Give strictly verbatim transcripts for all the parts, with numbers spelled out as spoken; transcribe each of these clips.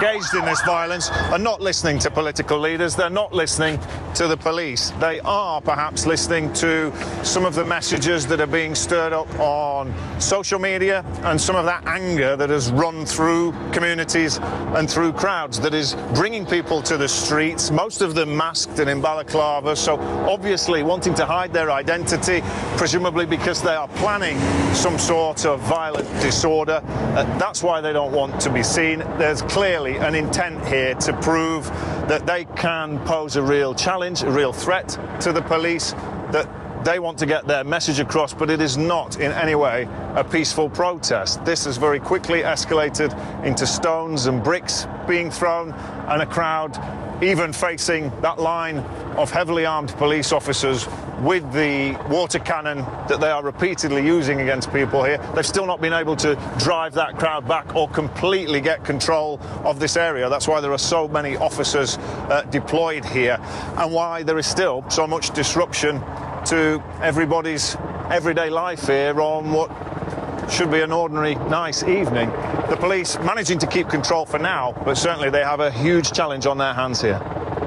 engaged in this violence are not listening to political leaders. They're not listening to the police. They are perhaps listening to some of the messages that are being stirred up on social media and some of that anger that has run through communities and through crowds that is bringing people to the streets, most of them masked and in balaclavas, so obviously wanting to hide their identity, presumably because they are planning some sort of violent disorder. Uh, that's why they don't want to be seen. There's clearly an intent here to prove that they can pose a real challenge, a real threat to the police, that they want to get their message across, but it is not in any way a peaceful protest. This has very quickly escalated into stones and bricks being thrown, and a crowd even facing that line of heavily armed police officers with the water cannon that they are repeatedly using against people here. They've still not been able to drive that crowd back or completely get control of this area. That's why there are so many officers uh, deployed here, and why there is still so much disruption to everybody's everyday life here on what should be an ordinary, nice evening. The police managing to keep control for now, but certainly they have a huge challenge on their hands here.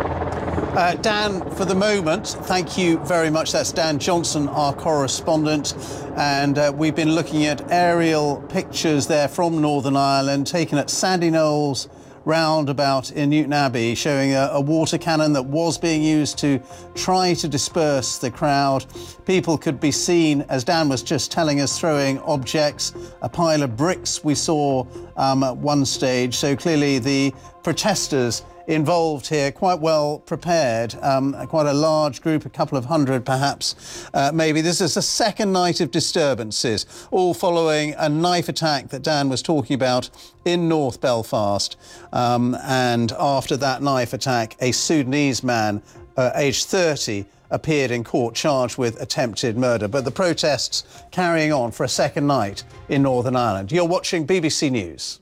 Uh, Dan, for the moment, thank you very much. That's Dan Johnson, our correspondent, and uh, we've been looking at aerial pictures there from Northern Ireland taken at Sandy Knowles roundabout in Newton Abbey, showing a, a water cannon that was being used to try to disperse the crowd. People could be seen, as Dan was just telling us, throwing objects, a pile of bricks we saw um, at one stage. So clearly the protesters involved here quite well prepared, um, quite a large group, a couple of hundred perhaps, uh, maybe. This is the second night of disturbances, all following a knife attack that Dan was talking about in North Belfast. Um, and after that knife attack, a Sudanese man, uh, aged thirty, appeared in court charged with attempted murder. But the protests carrying on for a second night in Northern Ireland. You're watching B B C News.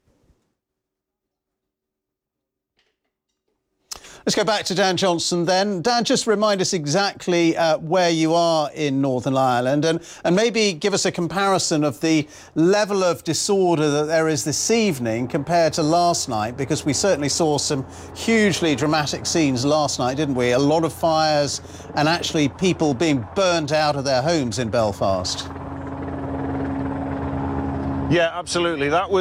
Let's go back to Dan Johnson then. Dan, just remind us exactly uh, where you are in Northern Ireland, and, and maybe give us a comparison of the level of disorder that there is this evening compared to last night, because we certainly saw some hugely dramatic scenes last night, didn't we? A lot of fires and actually people being burnt out of their homes in Belfast. Yeah, absolutely. That was